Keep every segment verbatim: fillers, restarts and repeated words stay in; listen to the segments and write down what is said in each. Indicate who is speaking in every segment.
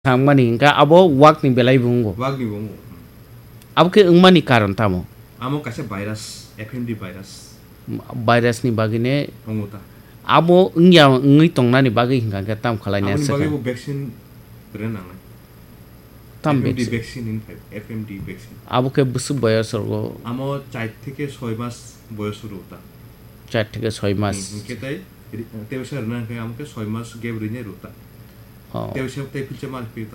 Speaker 1: Mani hingga abo wak ni belai bungo.
Speaker 2: Wag ni bongo.
Speaker 1: Abo ke mani karon tamo.
Speaker 2: Amo kasi virus, F M D virus.
Speaker 1: Virus ni bagine
Speaker 2: Bongo ta.
Speaker 1: abo ngya ngi tongna ni bagi hingga ke tam khalai
Speaker 2: Amo
Speaker 1: ne
Speaker 2: ni bagi
Speaker 1: saka.
Speaker 2: bo vaccine berenang.
Speaker 1: Tam
Speaker 2: F M D
Speaker 1: vaccine.
Speaker 2: vaccine in F M D vaccine.
Speaker 1: Abo ke busu boyosor
Speaker 2: Amo চার থেকে ছয় মাস বয়সের ওটা।
Speaker 1: চার থেকে ছয় মাস।
Speaker 2: Kita tewasa renang kayak amo ke ছয় মাস gap rinya ruta. Tewasa teh pilce mal pita.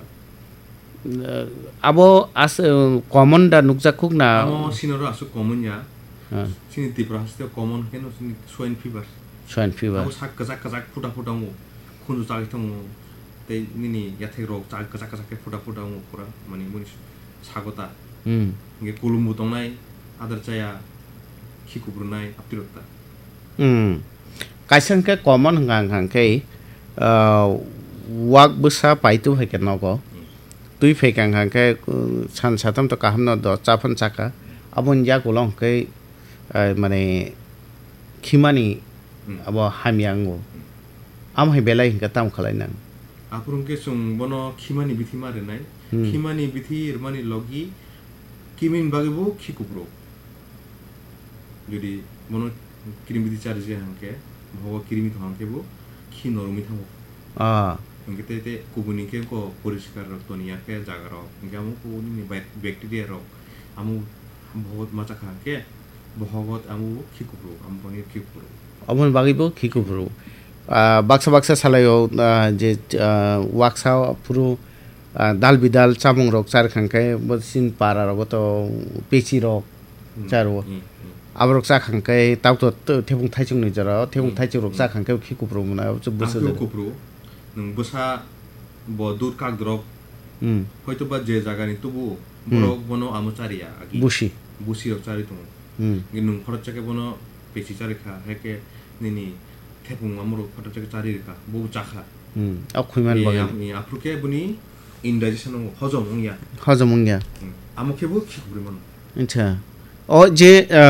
Speaker 1: Abo as common da nukjakuk na.
Speaker 2: Amo sinoro asu common ya. Sini tipra haste common keno sini swine fever.
Speaker 1: Swine fever.
Speaker 2: Amo sak kazak kazak futa futa mo. Kunju cari temu. Teh ini ya teh rok cari kazak kazak ke futa futa mo pura mani munis sagota.
Speaker 1: Hmm.
Speaker 2: Nge kulum butong nai adar caya kikubur nai aptirota.
Speaker 1: Hmm. Kaisang ke common hang hang ke wak busa paitu hai ke nogo. Tui phei kang hang ke san satam to kaham no do chaphan chaka abon ya kulong ke mane khimani abo hamyango am hai belai hingga tam khalai nang
Speaker 2: Apurung ke sung bono khimani bithi mare nai khimani bithi irmani logi kimin bagibo khikubro jadi bono kirim bithi charge hangke bhawa kirimi to hangke bo khi normi thamo
Speaker 1: ah
Speaker 2: ngite te kubuni ke ko poriskar rakto niya ke jaga ro ngamu kubuni ni bacteria ro amu bhawat macha khangke bhagot amu khikubro amu bani khikubro
Speaker 1: abon bagibo khikubro baksa baksa salayo je waksa puru dal bidal chamung rok char khangke bosin para ro to pechi rok charo abrok cha khangke taw to thebung thaijung ni jara thebung thaijung rok cha khangke khikubro muna chu busa
Speaker 2: khikubro nung busa bo dur kak drop
Speaker 1: hm
Speaker 2: hoyto ba je jaga ni tubu borok bono amu chariya agi
Speaker 1: busi
Speaker 2: busi rok chari tumu
Speaker 1: hm
Speaker 2: nung phorot chake bono pechi chari kha heke nini thebung amuro phorot chake chari kha bo chakha
Speaker 1: hm a khuiman bagi
Speaker 2: ni apruke buni indigestion hojom ongya
Speaker 1: hojom ongya
Speaker 2: amu khebo khikubro mon
Speaker 1: acha o je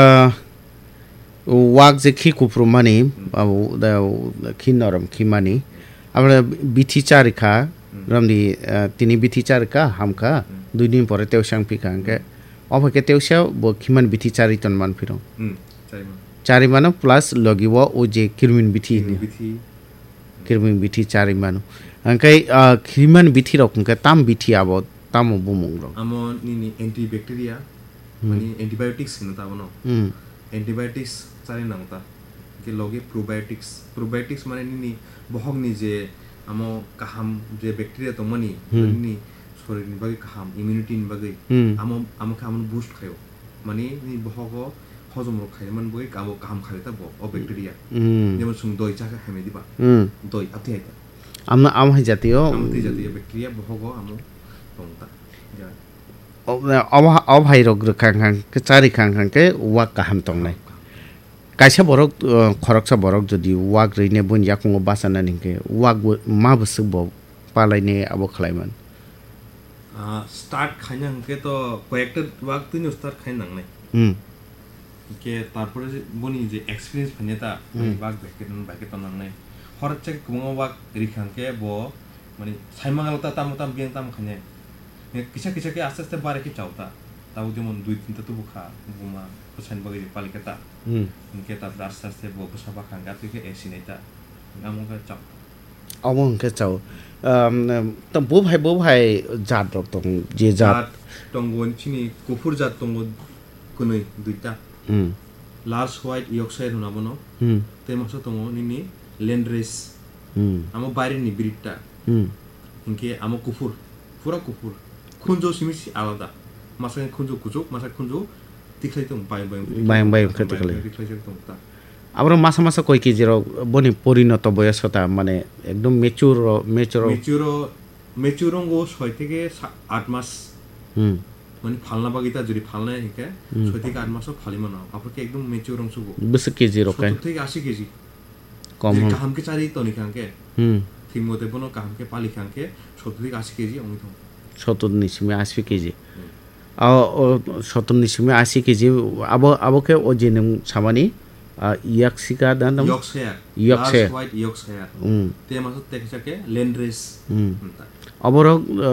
Speaker 1: wak je khikubro mani da khinoram khimani আমরা বিথি চারিখা রমদি তিনি বিথি চারিখা হামকা দুই দিন পরে তেউসাং Pika আঙ্কে অফকে তেউসা ব খিমান বিথি চারিতন মান ফিরং চারি মানো plus লগিব ও যে কিরমিন বিথি
Speaker 2: বিথি
Speaker 1: কিরমিন বিথি চারি মানো আঙ্কে খিমান বিথি রকমকে তাম বিথি আব তাম বুমুং রক
Speaker 2: আমো নিনি অ্যান্টিব্যাকটেরিয়া মানে অ্যান্টিবায়োটিক্স হিনো তাবনো
Speaker 1: হুম
Speaker 2: অ্যান্টিবায়োটিক্স চারি নামতা ke loge probiotics probiotics mane ni bohog ni je amo kaham je bacteria to mani ni sorir ni bagi kaham immunity ni bagi amo amo kaham boost khayo mane ni bohogo hojom ro khayo man bagi kamo kaham khayo ta bo o bacteria jemon sung doi cha ka heme diba doi apti aita
Speaker 1: amna am hai jatiyo
Speaker 2: amti jatiyo bacteria bohogo amo tongta ja
Speaker 1: ob ob hai rog khang khang ke chari khang khang ke wa kaham tong nai kaisa borok khoroksa borok jodi wak reine bun yakungo basana ningke wak ma busu bo palaine abo khlaiman
Speaker 2: a start khainang ke to কয়েকটা wak tini start khainang nai
Speaker 1: hm
Speaker 2: ke tarpore je boni je experience phaneta wak beketon beketon nang nai horche kumo wak rikhang ke bo mani saimangal ta tam tam biang tam khane kisa kisa ke aste aste bare ke chauta tahu jemon দুই তিনটা তো বুখা বুমা পছন্দ বগে পালিকাতা হুম ইনকে তা আস্তে আস্তে বো বসাবা খাঙ্গা তুকে এসিনেতা গামুকা চাও
Speaker 1: আমুকে চাও তো বো ভাই বো ভাই জাত রক তং যে জাত
Speaker 2: টঙ্গন চিনি কুফুর জাত টঙ্গ কুনই দুইটা
Speaker 1: হুম
Speaker 2: লার্জ হোয়াইট ইয়র্কশায়ার হুনাবনো
Speaker 1: হুম
Speaker 2: তেমাসো টঙ্গ নিনি ল্যান্ডরেস
Speaker 1: হুম
Speaker 2: আমো বাইরে নি ব্রিডটা
Speaker 1: হুম
Speaker 2: ইনকে আমো কুফুর পুরা কুফুর খুনজো সিমিসি আলাদা মাসায় খুনজো কুজো মাসায় খুনজো তিখলাই তো বাই বাই
Speaker 1: বাই বাই খেতে গেলে আমরা মাসা মাসা কয় কেজি র বনি পরিণত বয়সতা মানে একদম মেচুর মেচুর
Speaker 2: মেচুর মেচুরঙ্গো ছয় থেকে আট মাস
Speaker 1: হুম
Speaker 2: মানে ফালনা বাগিতা যদি ফালনা হিকে ছয় থেকে আট মাসও ফালি মানো আপনাকে একদম মেচুর অংশ গো
Speaker 1: বেশি কেজি রকাই
Speaker 2: সত্তর থেকে আশি কেজি
Speaker 1: কম
Speaker 2: কাহামকে চারি তনি খাঙ্কে
Speaker 1: হুম
Speaker 2: ঠিকমতে বনো কাহামকে পালি খাঙ্কে সত্তর থেকে আশি কেজি অমিত
Speaker 1: সত্তর নিসিমে আশি কেজি সত্তর নিসিমে আশি কেজি আবো আবকে ও যে নং সামানি Yaksika dan
Speaker 2: Yorkshire.
Speaker 1: Yorkshire.
Speaker 2: Large white Yorkshire.
Speaker 1: Mm.
Speaker 2: Te masuk tek sake Landrace.
Speaker 1: Mm. Aborok